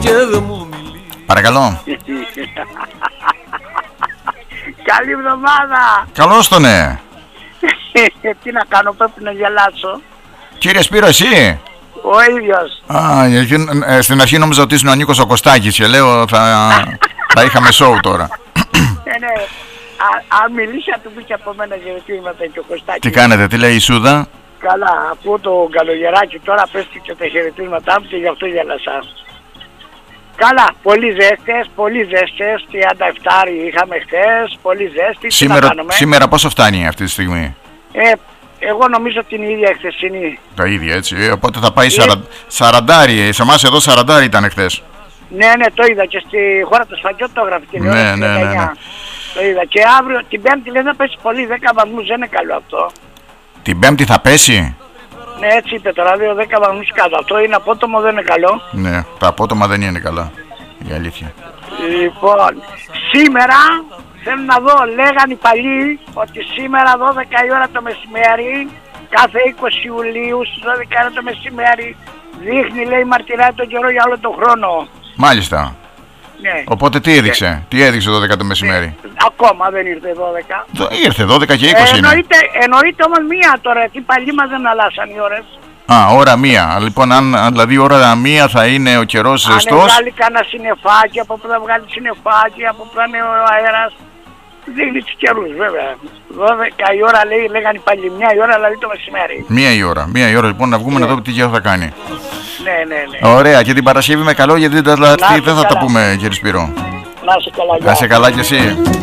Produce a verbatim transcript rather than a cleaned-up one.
και δεν μου μιλεί. Παρακαλώ. Καλή εβδομάδα. Καλώς το ναι. Τι να κάνω, πρέπει να γελάσω. Κύριε Σπύρο, εσύ? Ο ίδιος. Α, ε, στην αρχή νόμιζα ότι ήσουν ο Νίκος ο Κωστάκης και λέω θα, θα είχαμε σοου τώρα. Ναι, ναι. Α, αν μιλήσει, θα του πει και από μένα χαιρετήματα και ο Κωστάκης. Τι κάνετε, τι λέει η Σούδα? Καλά, ακούω το καλογεράκι τώρα, πέφτει και τα χαιρετήματά μου και γι' αυτό γέλασα. Καλά, πολύ ζέστες, πολύ ζέστες, τριάντα επτά είχαμε χθες, πολύ ζέστη. Σήμερα, σήμερα πόσο φτάνει αυτή τη στιγμή? Ε, εγώ νομίζω την ίδια χθεσινή. Τα ίδια έτσι, ε, οπότε θα πάει σαραντάρι, σε εμάς εδώ σαραντάρι ήταν χθες. Ναι, ναι, το είδα και στη χώρα του Σφαγιώτου το έγραφε την ώρα. Ναι, ναι, ναι, ναι. Το είδα και αύριο, την Πέμπτη λέει να πέσει πολύ, δέκα βαθμούς, δεν είναι καλό αυτό. Την Πέμπτη θα πέσει? Ναι, έτσι είπε τώρα, δύο δέκα βαθμούς κάτω. Αυτό είναι απότομο, δεν είναι καλό. Ναι, τα απότομα δεν είναι καλά, η αλήθεια. Λοιπόν, σήμερα θέλω να δω, λέγανε οι παλιοί ότι σήμερα δώδεκα η ώρα το μεσημέρι, κάθε είκοσι Ιουλίου στις δώδεκα η ώρα το μεσημέρι, δείχνει, λέει, μαρτυράει τον καιρό για όλο τον χρόνο. Μάλιστα. Ναι. Οπότε τι έδειξε, ναι. τι έδειξε δώδεκα το μεσημέρι? Ναι. Ακόμα δεν ήρθε δώδεκα. Το, ήρθε δώδεκα και είκοσι ε, είναι. Εννοείται, εννοείται όμως μία τώρα, γιατί παλιοί μας δεν αλλάσαν οι ώρες. Α, ώρα μία. Λοιπόν, αν δηλαδή ώρα μία θα είναι ο καιρός ζεστός. Αν βγάλει κανένα συννεφάκι, από που θα βγάλει συννεφάκι, από που θα είναι ο αέρας. Δείχνει τους καιρούς βέβαια. δώδεκα η ώρα λέει, λέγανε πάλι, μια η ώρα δηλαδή το μεσημέρι. Μία η ώρα. Μία η ώρα λοιπόν να βγούμε ναι. να δούμε τι καιρό θα κάνει. Ναι, ναι, ναι. Ωραία, και την Παρασκευή με καλό, γιατί δεν θα τα πούμε, κύριε Σπύρο. Να είσαι καλά, να είσαι καλά κι εσύ.